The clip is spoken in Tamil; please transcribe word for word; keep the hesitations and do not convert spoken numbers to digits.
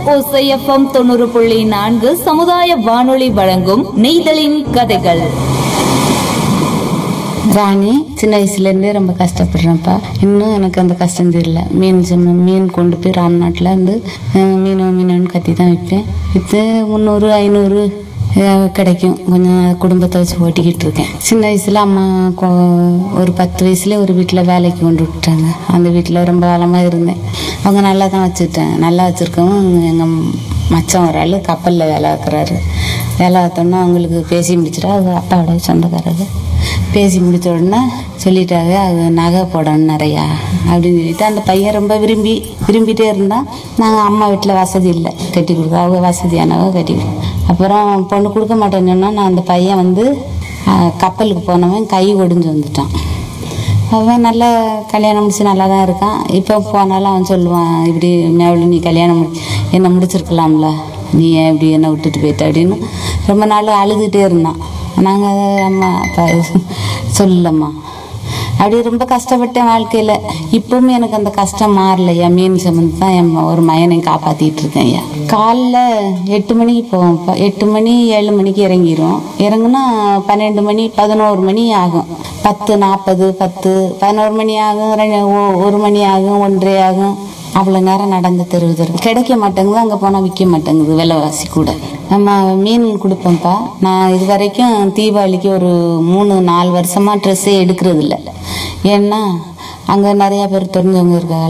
ஓசைஎஃப்எம் தொண்ணூறு புள்ளி நான்கு சமுதாய வானொலி வழங்கும் நெய்தலின் கதைகள். ராணி, சின்ன வயசுலேருந்தே ரொம்ப கஷ்டப்படுறேன்ப்பா. இன்னும் எனக்கு அந்த கஷ்டம் தெரியல. மீன் சின்ன மீன் கொண்டு போய் ராம்நாட்டில் வந்து மீன் மீனன்னு கத்தி தான் விற்பேன். விற்று முந்நூறு ஐநூறு கிடைக்கும். கொஞ்சம் குடும்பத்தை வச்சு ஓட்டிக்கிட்டு இருக்கேன். சின்ன வயசில் அம்மா ஒரு பத்து வயசுலேயே ஒரு வீட்டில் வேலைக்கு கொண்டு விட்டாங்க. அந்த வீட்டில் ரொம்ப காலமாக இருந்தேன். அவங்க நல்லா தான் வச்சுட்டேன். நல்லா வச்சுருக்கவும் எங்கள் மச்சான் ஒரு ஆள் கப்பலில் வேலை வைக்கிறாரு. வேலை பார்த்தோன்னா அவங்களுக்கு பேசி முடிச்சிட்டா அது அப்பாவோட சொந்தக்காரரு. பேசி முடித்த உடனே சொல்லிட்டாங்க, அது நகை போடணும் நிறையா அப்படின்னு சொல்லிட்டு அந்த பையன் ரொம்ப விரும்பி விரும்பிகிட்டே இருந்தால் நாங்கள் அம்மா வீட்டில் வசதி இல்லை கட்டி கொடுக்க. அவங்க வசதியானவங்க கட்டி கொடுக்க. அப்புறம் பொண்ணு கொடுக்க மாட்டேன்னு சொன்னால் நான் அந்த பையன் வந்து கப்பலுக்கு போனவன் கை ஒடிஞ்சு வந்துட்டான். அவன் நல்லா கல்யாணம் முடிச்சு நல்லா தான் இருக்கான். இப்போ போனாலும் அவன் சொல்லுவான், இப்படி மேவலி நீ கல்யாணம் முடி என்னை முடிச்சிருக்கலாம்ல, நீ ஏன் இப்படி என்னை விட்டுட்டு போயிட்ட அப்படின்னு ரொம்ப நாள் அழுதுகிட்டே இருந்தான். நாங்கள் அம்மா அப்பா சொல்லலம்மா அப்படி ரொம்ப கஷ்டப்பட்டேன் வாழ்க்கையில். இப்பவும் எனக்கு அந்த கஷ்டம் மாறலையா. மீன் சம்மந்து தான் என் ஒரு மயனை காப்பாற்றிட்டு இருக்கேன் ஐயா. காலைல எட்டு மணிக்கு போவோம். இப்போ எட்டு மணி ஏழு மணிக்கு இறங்கிடுவோம். இறங்குனா பன்னெண்டு மணி பதினோரு மணி ஆகும். பத்து நாற்பது பத்து பதினோரு மணி ஆகும், ரெண்டு ஒரு மணி ஆகும், ஒன்றரை ஆகும். அவ்வளோ நேரம் நடந்து தெருவு தெருவு கிடைக்க மாட்டேங்குது. அங்கே போனால் விற்க மாட்டேங்குது, விலைவாசி கூட. நம்ம மீன் கொடுப்போம்ப்பா. நான் இது வரைக்கும் தீபாவளிக்கு ஒரு மூணு நாலு வருஷமாக ட்ரெஸ்ஸே எடுக்கிறது இல்லை. ஏன்னா அங்கே நிறையா பேர் தெரிஞ்சவங்க இருக்காங்க.